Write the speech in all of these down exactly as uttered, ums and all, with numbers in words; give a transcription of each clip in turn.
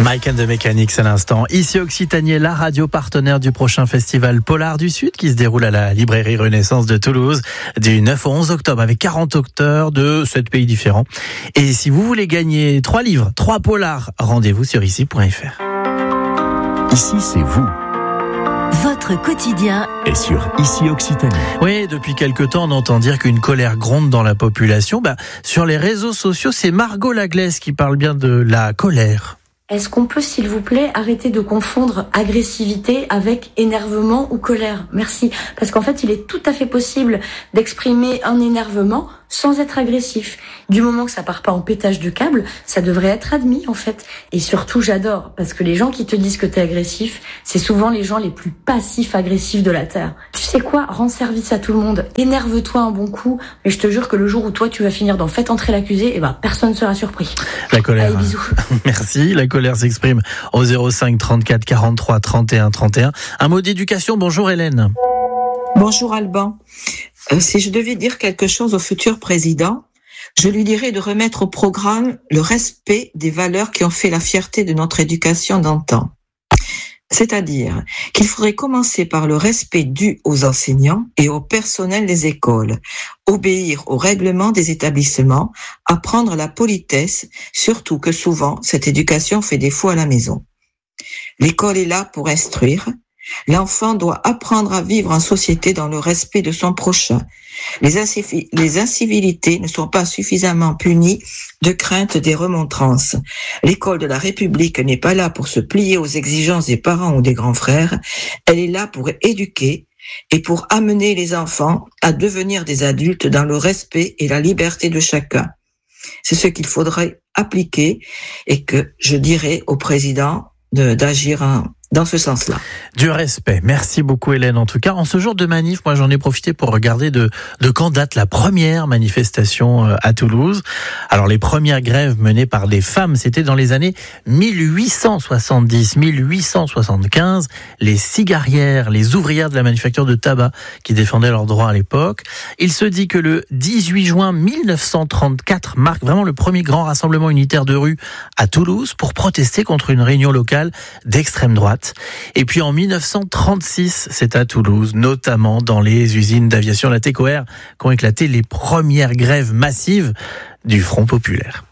Mike and the Mechanics à l'instant. Ici Occitanie, la radio partenaire du prochain festival Polar du Sud qui se déroule à la librairie Renaissance de Toulouse du neuf au onze octobre avec quarante auteurs de sept pays différents. Et si vous voulez gagner trois livres, trois polars, rendez-vous sur ici point f r. Ici, c'est vous. Votre quotidien est sur Ici Occitanie. Oui, depuis quelque temps, on entend dire qu'une colère gronde dans la population. Bah, sur les réseaux sociaux, c'est Margot Laglaise qui parle bien de la colère. Est-ce qu'on peut, s'il vous plaît, arrêter de confondre agressivité avec énervement ou colère ? Merci. Parce qu'en fait, il est tout à fait possible d'exprimer un énervement sans être agressif. Du moment que ça part pas en pétage de câble, ça devrait être admis, en fait. Et surtout, j'adore, parce que les gens qui te disent que t'es agressif, c'est souvent les gens les plus passifs-agressifs de la Terre. Tu sais quoi ? Rends service à tout le monde. Énerve-toi un bon coup, mais je te jure que le jour où toi, tu vas finir dans Faites entrer l'accusé, eh ben, personne ne sera surpris. La colère. Allez, bisous. Merci. La colère s'exprime au zéro cinq trente-quatre quarante-trois trente et un trente et un. Un mot d'éducation. Bonjour Hélène. Bonjour Alban. Euh, si je devais dire quelque chose au futur président, je lui dirais de remettre au programme le respect des valeurs qui ont fait la fierté de notre éducation d'antan. C'est-à-dire qu'il faudrait commencer par le respect dû aux enseignants et au personnel des écoles, obéir aux règlements des établissements, apprendre la politesse, surtout que souvent cette éducation fait défaut à la maison. L'école est là pour instruire. L'enfant doit apprendre à vivre en société dans le respect de son prochain. Les, inciv- les incivilités ne sont pas suffisamment punies de crainte des remontrances. L'école de la République n'est pas là pour se plier aux exigences des parents ou des grands frères. Elle est là pour éduquer et pour amener les enfants à devenir des adultes dans le respect et la liberté de chacun. C'est ce qu'il faudrait appliquer et que je dirais au président de, d'agir en dans ce sens-là. Du respect. Merci beaucoup Hélène. En tout cas, en ce jour de manif, moi j'en ai profité pour regarder de, de quand date la première manifestation à Toulouse. Alors les premières grèves menées par des femmes, c'était dans les années mille huit cent soixante-dix, mille huit cent soixante-quinze. Les cigarières, les ouvrières de la manufacture de tabac qui défendaient leurs droits à l'époque. Il se dit que le dix-huit juin mille neuf cent trente-quatre marque vraiment le premier grand rassemblement unitaire de rue à Toulouse pour protester contre une réunion locale d'extrême droite. Et puis en mille neuf cent trente-six, c'est à Toulouse, notamment dans les usines d'aviation la Técoère, qu'ont éclaté les premières grèves massives du Front populaire.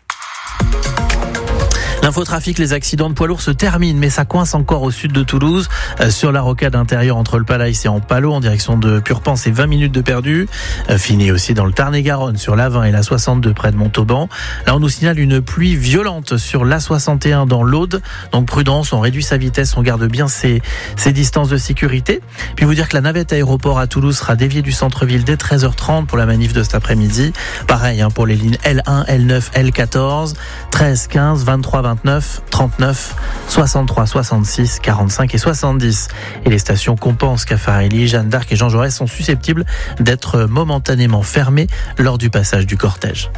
L'infotrafic, les accidents de poids lourds se terminent, mais ça coince encore au sud de Toulouse, euh, sur la rocade intérieure entre le Palaïs et Ampalo, en direction de Purpan, c'est vingt minutes de perdu. Euh, fini aussi dans le Tarn-et-Garonne, sur l'A vingt et la soixante-deux près de Montauban. Là, on nous signale une pluie violente sur l'A soixante et un dans l'Aude. Donc prudence, on réduit sa vitesse, on garde bien ses, ses distances de sécurité. Puis vous dire que la navette aéroport à Toulouse sera déviée du centre-ville dès treize heures trente pour la manif de cet après-midi. Pareil hein, pour les lignes L un, L neuf, L quatorze, treize, quinze, vingt-trois, vingt-neuf, trente-neuf, soixante-trois, soixante-six, quarante-cinq et soixante-dix. Et les stations Compense, Caffarelli, Jeanne d'Arc et Jean Jaurès sont susceptibles d'être momentanément fermées lors du passage du cortège.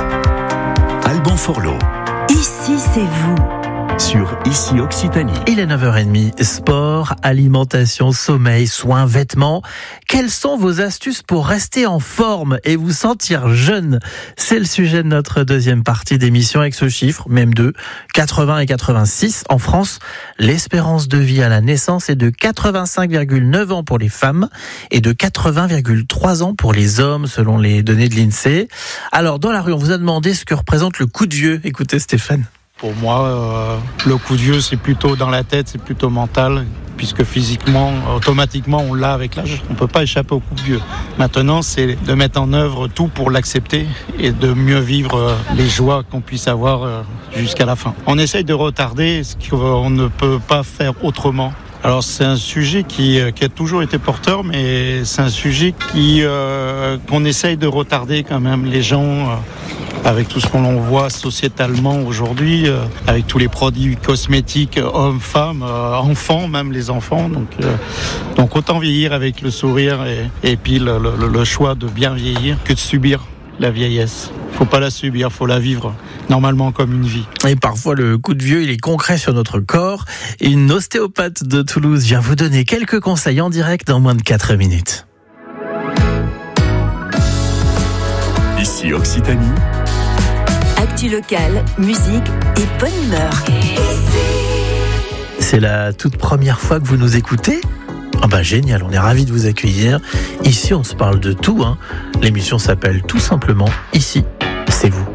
Alban Forlot. Ici, c'est vous. Sur Ici Occitanie. Il est neuf heures trente. Sport, alimentation, sommeil, soins, vêtements. Quelles sont vos astuces pour rester en forme et vous sentir jeune ? C'est le sujet de notre deuxième partie d'émission avec ce chiffre, même de quatre-vingts et quatre-vingt-six. En France, l'espérance de vie à la naissance est de quatre-vingt-cinq virgule neuf ans pour les femmes et de quatre-vingts virgule trois ans pour les hommes, selon les données de l'INSEE. Alors, dans la rue, on vous a demandé ce que représente le coup de vieux. Écoutez Stéphane. Pour moi, euh, le coup de vieux, c'est plutôt dans la tête, c'est plutôt mental, puisque physiquement, automatiquement, on l'a avec l'âge. On ne peut pas échapper au coup de vieux. Maintenant, c'est de mettre en œuvre tout pour l'accepter et de mieux vivre les joies qu'on puisse avoir jusqu'à la fin. On essaye de retarder ce qu'on ne peut pas faire autrement. Alors c'est un sujet qui, qui a toujours été porteur, mais c'est un sujet qui, euh, qu'on essaye de retarder quand même. Les gens... Euh, avec tout ce qu'on voit sociétalement aujourd'hui, euh, avec tous les produits cosmétiques, hommes, femmes, euh, enfants, même les enfants. Donc, euh, donc autant vieillir avec le sourire et, et puis le, le, le choix de bien vieillir que de subir la vieillesse. Faut pas la subir, faut la vivre normalement comme une vie. Et parfois le coup de vieux, il est concret sur notre corps. Une ostéopathe de Toulouse vient vous donner quelques conseils en direct dans moins de quatre minutes. Ici Occitanie. Actu locale, musique et bonne humeur. Ici. C'est la toute première fois que vous nous écoutez ? Ah bah génial, on est ravis de vous accueillir. Ici, on se parle de tout. Hein. L'émission s'appelle tout simplement Ici, c'est vous.